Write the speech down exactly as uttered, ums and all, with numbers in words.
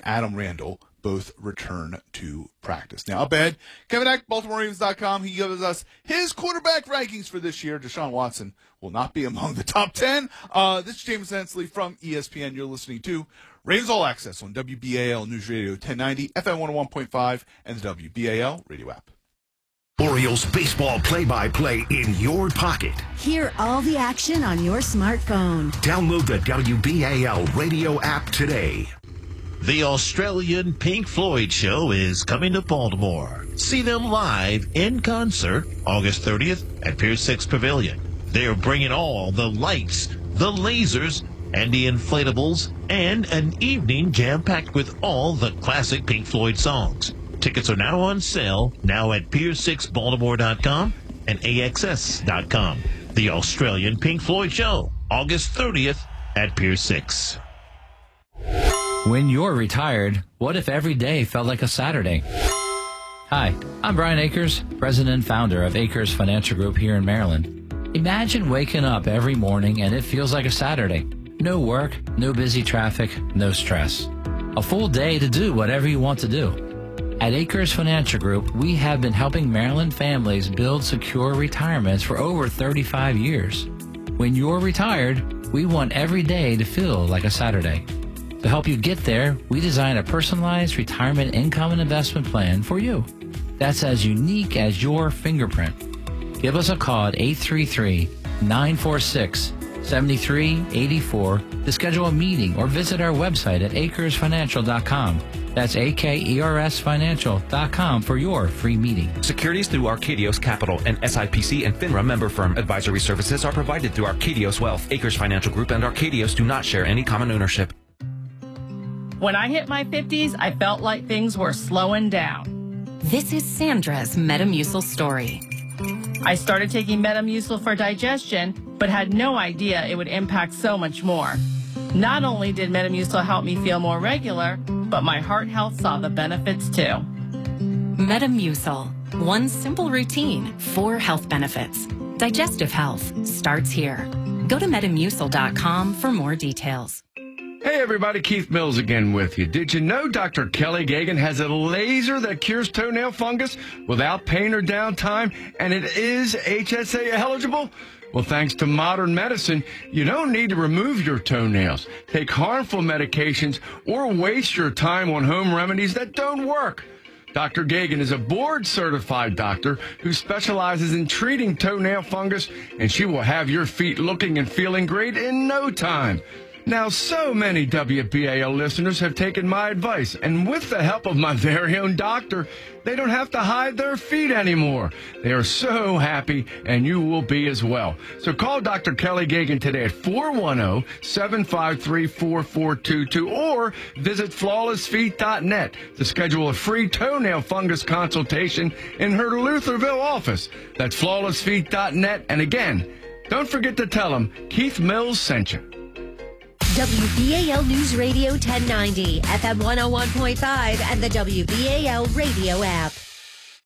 Adam Randall both return to practice. Now, up ahead, Kevin Eck, Baltimore Ravens dot com. He gives us his quarterback rankings for this year. Deshaun Watson will not be among the top ten. Uh, this is James Hensley from E S P N. You're listening to Ravens All Access on W B A L News Radio ten ninety, F M one oh one point five, and the W B A L radio app. Orioles baseball play-by-play in your pocket. Hear all the action on your smartphone. Download the W B A L radio app today. The Australian Pink Floyd show is coming to Baltimore. See them live in concert August thirtieth at Pier six Pavilion. They're bringing all the lights, the lasers, and the inflatables, and an evening jam-packed with all the classic Pink Floyd songs. Tickets are now on sale, now at pier six baltimore dot com and A X S dot com. The Australian Pink Floyd show, August thirtieth at Pier six. When you're retired, what if every day felt like a Saturday? Hi, I'm Brian Akers, president and founder of Akers Financial Group here in Maryland. Imagine waking up every morning and it feels like a Saturday. No work, no busy traffic, no stress. A full day to do whatever you want to do. At Akers Financial Group, we have been helping Maryland families build secure retirements for over thirty-five years. When you're retired, we want every day to feel like a Saturday. To help you get there, we design a personalized retirement income and investment plan for you that's as unique as your fingerprint. Give us a call at eight three three, nine four six, seven three eight four to schedule a meeting or visit our website at akers financial dot com. That's A K E R S financial dot com for your free meeting. Securities through Arcadios Capital and S I P C and FINRA member firm. Advisory services are provided through Arcadios Wealth. Akers Financial Group and Arcadios do not share any common ownership. When I hit my fifties, I felt like things were slowing down. This is Sandra's Metamucil story. I started taking Metamucil for digestion, but had no idea it would impact so much more. Not only did Metamucil help me feel more regular, but my heart health saw the benefits too. Metamucil. One simple routine, four health benefits. Digestive health starts here. Go to metamucil dot com for more details. Hey everybody, Keith Mills again with you. Did you know Doctor Kelly Gagan has a laser that cures toenail fungus without pain or downtime, and it is H S A eligible? Well, thanks to modern medicine, you don't need to remove your toenails, take harmful medications, or waste your time on home remedies that don't work. Doctor Gagan is a board-certified doctor who specializes in treating toenail fungus, and she will have your feet looking and feeling great in no time. Now, so many W B A L listeners have taken my advice, and with the help of my very own doctor, they don't have to hide their feet anymore. They are so happy, and you will be as well. So call Doctor Kelly Gagan today at four one zero, seven five three, four four two two or visit flawless feet dot net to schedule a free toenail fungus consultation in her Lutherville office. That's flawless feet dot net. And again, don't forget to tell them Keith Mills sent you. W B A L News Radio ten ninety, F M one oh one point five, and the W B A L radio app.